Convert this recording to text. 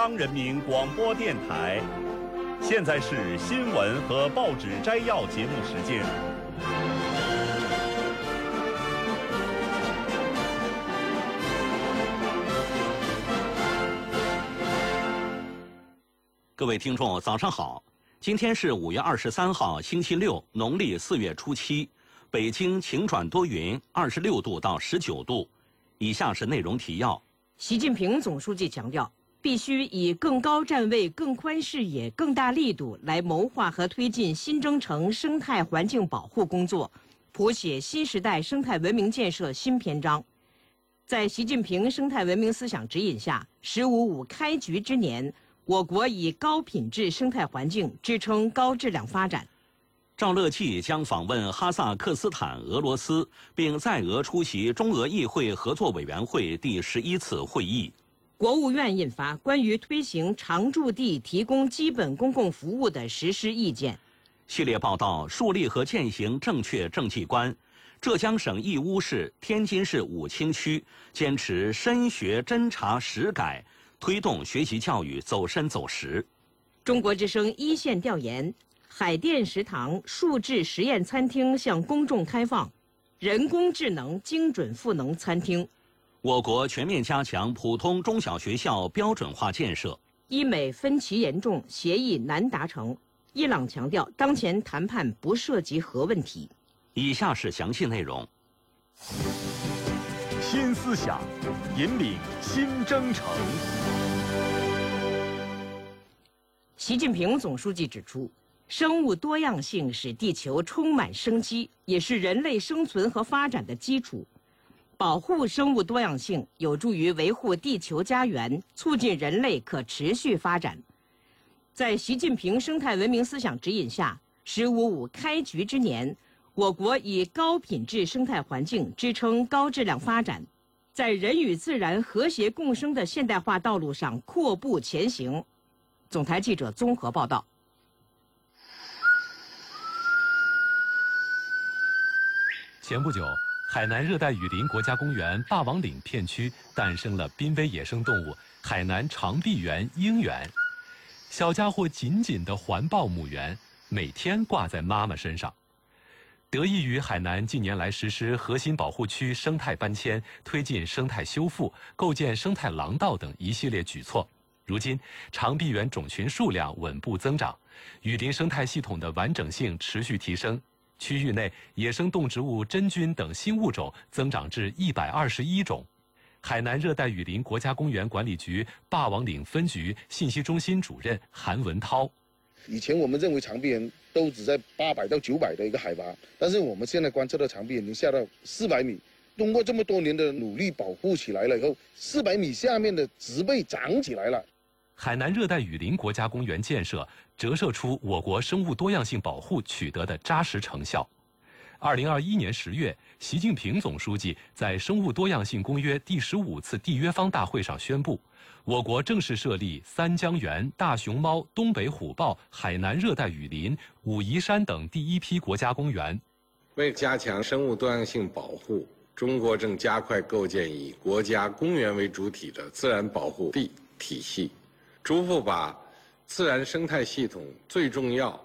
央人民广播电台。现在是新闻和报纸摘要节目时间。 各位听众，早上好！今天是5月23号，星期六，农历4月初7。北京晴转多云，26度到19度。以下是内容提要。 习近平总书记强调，必须以更高站位、更宽视野、更大力度来谋划和推进新征程生态环境保护工作，谱写新时代生态文明建设新篇章。在习近平生态文明思想指引下，“15+5”开局之年，我国以高品质生态环境支撑高质量发展。 赵乐际将访问哈萨克斯坦、俄罗斯，并在俄出席中俄议会合作委员会第11次会议。 国务院印发关于推行常住地提供基本公共服务的实施意见。 系列报道：树立和践行正确政绩观。浙江省义乌市、天津市武清区坚持深学侦查实改，推动学习教育走深走实。 中国之声一线调研。海淀食堂数字实验餐厅向公众开放，人工智能精准赋能餐厅。 我国全面加强普通中小学校标准化建设。 伊美分歧严重，协议难达成。伊朗强调，当前谈判不涉及核问题。 以下是详细内容。 新思想，引领新征程。 习近平总书记指出，生物多样性使地球充满生机，也是人类生存和发展的基础。保护生物多样性有助于维护地球家园，促进人类可持续发展。在习近平生态文明思想指引下，“15+5”开局之年，我国以高品质生态环境支撑高质量发展，在人与自然和谐共生的现代化道路上阔步前行。总台记者综合报道。 前不久，海南热带雨林国家公园霸王岭片区诞生了濒危野生动物海南长臂猿鹰猿。小家伙紧紧地环抱母猿，每天挂在妈妈身上。得益于海南近年来实施核心保护区生态搬迁、推进生态修复、构建生态廊道等一系列举措，如今长臂猿种群数量稳步增长，雨林生态系统的完整性持续提升。区域内野生动植物真菌等新物种增长至121种。海南热带雨林国家公园管理局霸王岭分局信息中心主任韩文涛： 以前我们认为长臂猿都只在800到900的一个海拔，但是我们现在观测到长臂猿已经下到400米。通过这么多年的努力保护起来了以后，400米下面的植被长起来了。 海南热带雨林国家公园建设折射出我国生物多样性保护取得的扎实成效。2021年10月，习近平总书记在《生物多样性公约》第15次缔约方大会上宣布，我国正式设立三江源、大熊猫、东北虎豹、海南热带雨林、武夷山等第一批国家公园。 为加强生物多样性保护，中国正加快构建以国家公园为主体的自然保护地体系，逐步把自然生态系统最重要、